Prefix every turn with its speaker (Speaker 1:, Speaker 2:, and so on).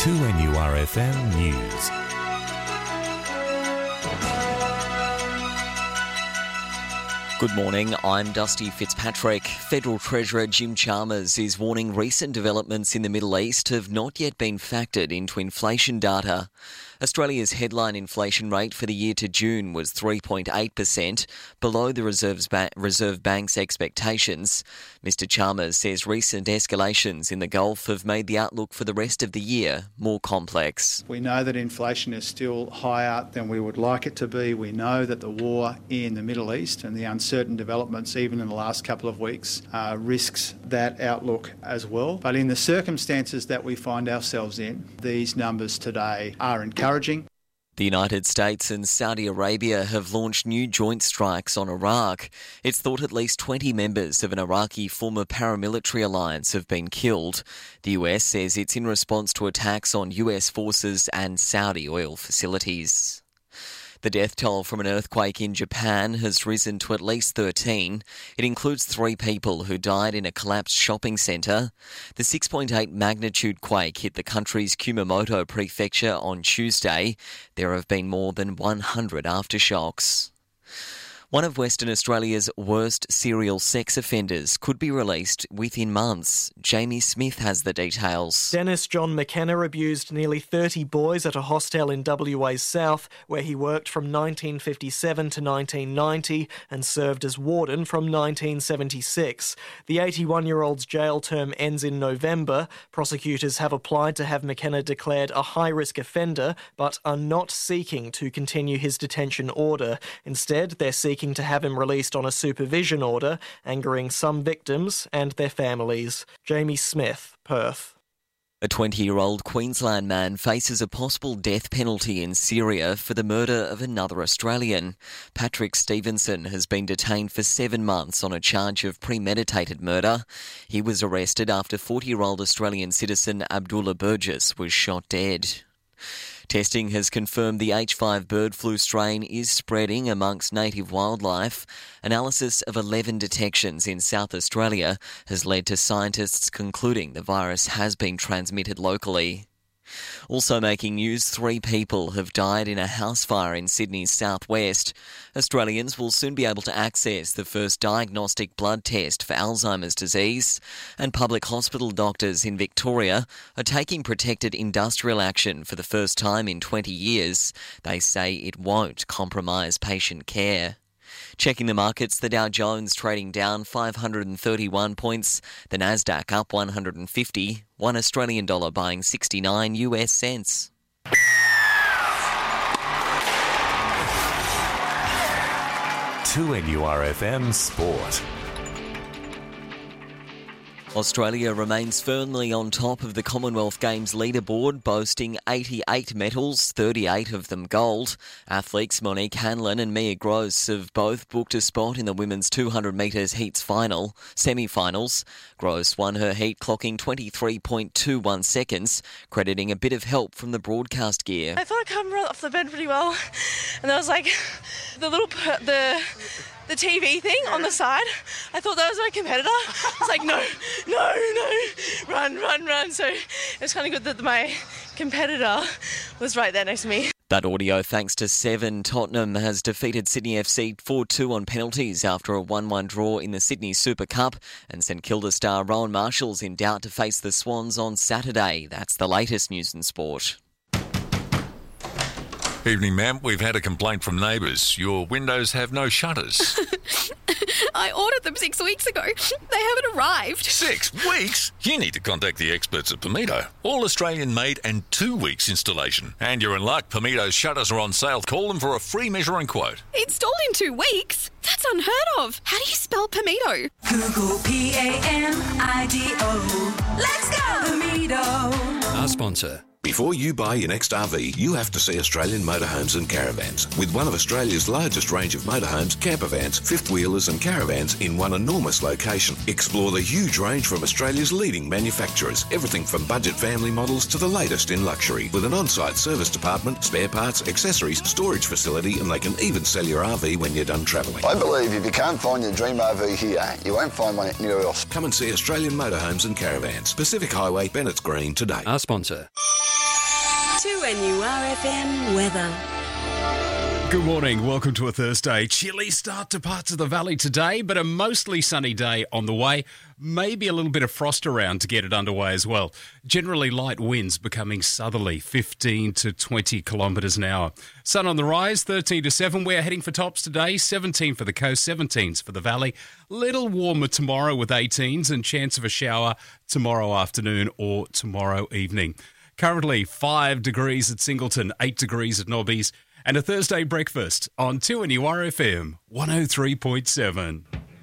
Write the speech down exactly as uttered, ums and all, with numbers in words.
Speaker 1: two N U R F M News.
Speaker 2: Good morning, I'm Dusty Fitzpatrick. Federal Treasurer Jim Chalmers is warning recent developments in the Middle East have not yet been factored into inflation data. Australia's headline inflation rate for the year to June was three point eight percent, below the Reserve's ba- Reserve Bank's expectations. Mister Chalmers says recent escalations in the Gulf have made the outlook for the rest of the year more complex.
Speaker 3: We know that inflation is still higher than we would like it to be. We know that the war in the Middle East and the uncertain developments, even in the last couple of weeks, uh, risks that outlook as well. But in the circumstances that we find ourselves in, these numbers today are encouraging.
Speaker 2: The United States and Saudi Arabia have launched new joint strikes on Iraq. It's thought at least twenty members of an Iraqi former paramilitary alliance have been killed. The U S says it's in response to attacks on U S forces and Saudi oil facilities. The death toll from an earthquake in Japan has risen to at least thirteen. It includes three people who died in a collapsed shopping centre. The six point eight magnitude quake hit the country's Kumamoto prefecture on Tuesday. There have been more than one hundred aftershocks. One of Western Australia's worst serial sex offenders could be released within months. Jamie Smith has the details.
Speaker 4: Dennis John McKenna abused nearly thirty boys at a hostel in W A's south, where he worked from nineteen fifty-seven to nineteen ninety and served as warden from nineteen seventy-six. The eighty-one-year-old's jail term ends in November. Prosecutors have applied to have McKenna declared a high-risk offender, but are not seeking to continue his detention order. Instead, they're seeking to have him released on a supervision order, angering some victims and their families. Jamie Smith, Perth.
Speaker 2: A twenty-year-old Queensland man faces a possible death penalty in Syria for the murder of another Australian. Patrick Stevenson has been detained for seven months on a charge of premeditated murder. He was arrested after forty-year-old Australian citizen Abdullah Burgess was shot dead. Testing has confirmed the H five bird flu strain is spreading amongst native wildlife. Analysis of eleven detections in South Australia has led to scientists concluding the virus has been transmitted locally. Also making news, three people have died in a house fire in Sydney's southwest. Australians will soon be able to access the first diagnostic blood test for Alzheimer's disease, and public hospital doctors in Victoria are taking protected industrial action for the first time in twenty years. They say it won't compromise patient care. Checking the markets, the Dow Jones trading down five hundred thirty-one points, the Nasdaq up one hundred fifty, one Australian dollar buying sixty-nine U S cents.
Speaker 1: two N U R F M Sport.
Speaker 2: Australia remains firmly on top of the Commonwealth Games leaderboard, boasting eighty-eight medals, thirty-eight of them gold. Athletes Monique Hanlon and Mia Gross have both booked a spot in the women's two hundred metres heats final, semi-finals. Gross won her heat clocking twenty-three point two one seconds, crediting a bit of help from the broadcast gear.
Speaker 5: I thought I'd come off the bed pretty well, and there was like the little, per- the... the T V thing on the side. I thought that was my competitor. I was like, no, no, no, run, run, run. So it was kind of good that my competitor was right there next to me.
Speaker 2: That audio thanks to Seven. Tottenham has defeated Sydney F C four two on penalties after a one one draw in the Sydney Super Cup, and St Kilda star Rowan Marshall's in doubt to face the Swans on Saturday. That's the latest news in sport.
Speaker 6: Evening, ma'am. We've had a complaint from neighbours. Your windows have no shutters.
Speaker 7: I ordered them six weeks ago. They haven't arrived.
Speaker 6: Six weeks? You need to contact the experts at Pomito. All Australian made and two weeks installation. And you're in luck. Pomito's shutters are on sale. Call them for a free measuring quote.
Speaker 7: Installed in two weeks? That's unheard of. How do you spell Pomito?
Speaker 8: Google P A M I D O. Let's go! Pomito.
Speaker 9: Our sponsor.
Speaker 10: Before you buy your next R V, you have to see Australian Motorhomes and Caravans. With one of Australia's largest range of motorhomes, campervans, fifth-wheelers and caravans in one enormous location. Explore the huge range from Australia's leading manufacturers. Everything from budget family models to the latest in luxury. With an on-site service department, spare parts, accessories, storage facility, and they can even sell your R V when you're done travelling.
Speaker 11: I believe if you can't find your dream R V here, you won't find one anywhere else.
Speaker 10: Come and see Australian Motorhomes and Caravans. Pacific Highway, Bennett's Green today.
Speaker 9: Our sponsor.
Speaker 8: N U R F M weather.
Speaker 9: Good morning. Welcome to a Thursday. Chilly start to parts of the valley today, but a mostly sunny day on the way. Maybe a little bit of frost around to get it underway as well. Generally light winds becoming southerly, fifteen to twenty kilometres an hour. Sun on the rise, thirteen to seven. We're heading for tops today, seventeen for the coast, seventeens for the valley. Little warmer tomorrow with eighteens and chance of a shower tomorrow afternoon or tomorrow evening. Currently five degrees at Singleton, eight degrees at Nobbies, and a Thursday breakfast on two N U R F M one oh three point seven.